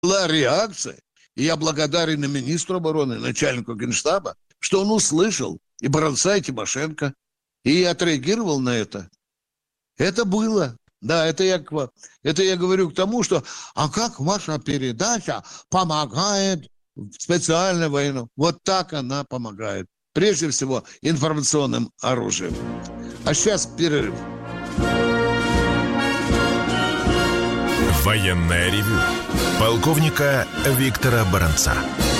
была реакция. И я благодарен и министру обороны, и начальнику Генштаба, что он услышал и Баранца, и Тимошенко, и отреагировал на это. Это было. Да, это я говорю к тому, что а как ваша передача помогает в специальной войне? Вот так она помогает. Прежде всего, информационным оружием. А сейчас перерыв. Военное ревю полковника Виктора Баранца.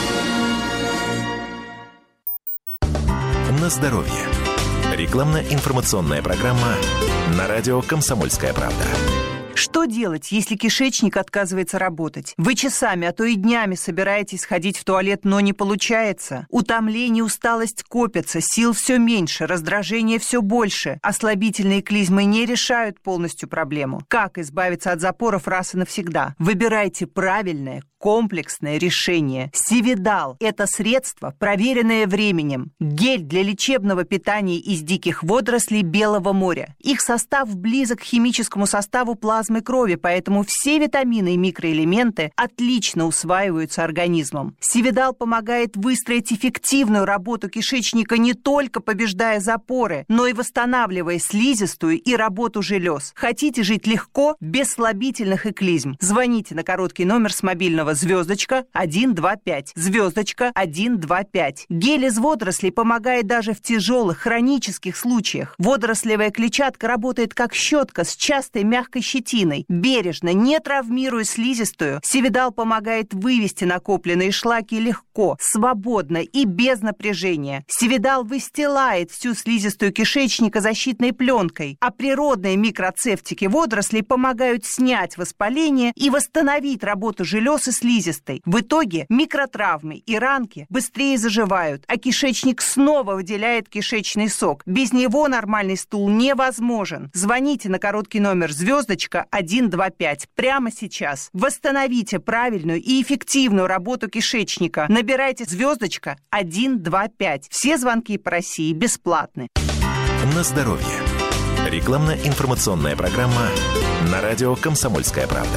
На здоровье. Рекламно-информационная программа на радио «Комсомольская правда». Что делать, если кишечник отказывается работать? Вы часами, а то и днями собираетесь ходить в туалет, но не получается. Утомление, усталость копятся, сил все меньше, раздражение все больше. Ослабительные клизмы не решают полностью проблему. Как избавиться от запоров раз и навсегда? Выбирайте правильное, комплексное решение. Сивидал – это средство, проверенное временем. Гель для лечебного питания из диких водорослей Белого моря. Их состав близок к химическому составу плазмы крови, поэтому все витамины и микроэлементы отлично усваиваются организмом. Сивидал помогает выстроить эффективную работу кишечника, не только побеждая запоры, но и восстанавливая слизистую и работу желез. Хотите жить легко, без слабительных и клизм? Звоните на короткий номер с мобильного звездочка 125, звездочка 125. Гель из водорослей помогает даже в тяжелых хронических случаях. Водорослевая клетчатка работает как щетка с частой мягкой щетиной. Бережно, не травмируя слизистую, Сивидал помогает вывести накопленные шлаки легко, свободно и без напряжения. Сивидал выстилает всю слизистую кишечника защитной пленкой, а природные микроцефтики водорослей помогают снять воспаление и восстановить работу желез и слизистой. В итоге микротравмы и ранки быстрее заживают, а кишечник снова выделяет кишечный сок. Без него нормальный стул невозможен. Звоните на короткий номер звездочка 125 прямо сейчас. Восстановите правильную и эффективную работу кишечника. Набирайте звездочка 125. Все звонки по России бесплатны. На здоровье. Рекламно-информационная программа на радио «Комсомольская правда».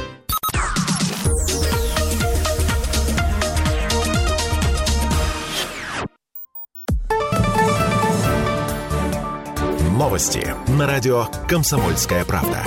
Новости на радио «Комсомольская правда».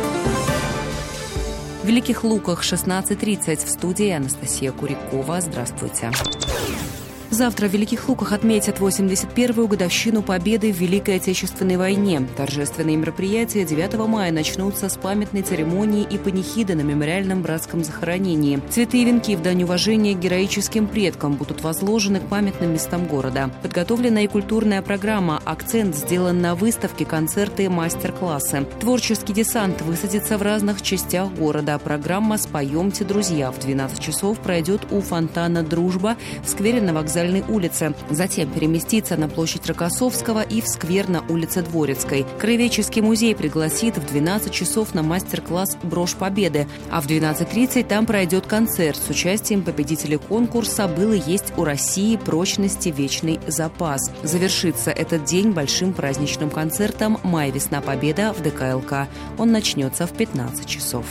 В Великих Луках 16:30 в студии Анастасия Курякова. Здравствуйте. Завтра в Великих Луках отметят 81-ю годовщину победы в Великой Отечественной войне. Торжественные мероприятия 9 мая начнутся с памятной церемонии и панихиды на мемориальном братском захоронении. Цветы и венки в дань уважения к героическим предкам будут возложены к памятным местам города. Подготовлена и культурная программа. Акцент сделан на выставке, концерты и мастер-классы. Творческий десант высадится в разных частях города. Программа «Споемте, друзья» в 12 часов пройдет у фонтана «Дружба» в сквере на вокзале улице. Затем переместится на площадь Рокоссовского и в сквер на улице Дворецкой. Краеведческий музей пригласит в 12 часов на мастер-класс «Брошь Победы», а в 12:30 там пройдет концерт с участием победителей конкурса «Был и есть у России прочности вечный запас». Завершится этот день большим праздничным концертом «Май, весна, победа» в ДК ЛК. Он начнется в 15 часов.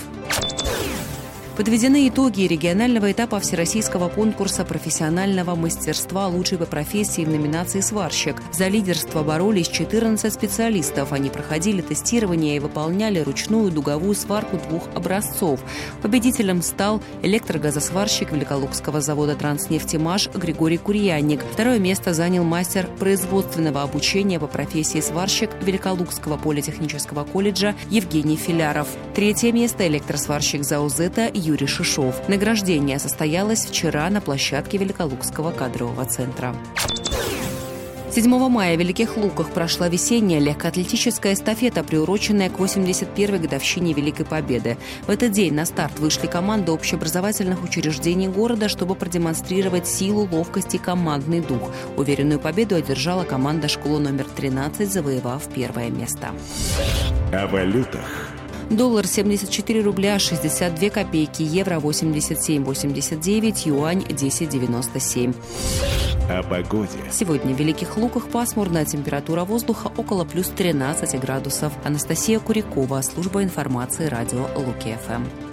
Подведены итоги регионального этапа всероссийского конкурса профессионального мастерства «Лучший по профессии» в номинации «Сварщик». За лидерство боролись 14 специалистов. Они проходили тестирование и выполняли ручную дуговую сварку 2 образцов. Победителем стал электрогазосварщик Великолукского завода «Транснефтемаш» Григорий Курьянник. Второе место занял мастер производственного обучения по профессии сварщик Великолукского политехнического колледжа Евгений Филяров. Третье место электросварщик ЗАО-ЗЭТа Юрий Шишов. Награждение состоялось вчера на площадке Великолукского кадрового центра. 7 мая в Великих Луках прошла весенняя легкоатлетическая эстафета, приуроченная к 81-й годовщине Великой Победы. В этот день на старт вышли команды общеобразовательных учреждений города, чтобы продемонстрировать силу, ловкость и командный дух. Уверенную победу одержала команда школы номер 13, завоевав первое место. О валютах. Доллар 74 рубля 62 копейки, евро 87,89, юань 10,97. О погоде. Сегодня в Великих Луках пасмурная, температура воздуха около плюс 13 градусов. Анастасия Курякова, служба информации радио Луки ФМ.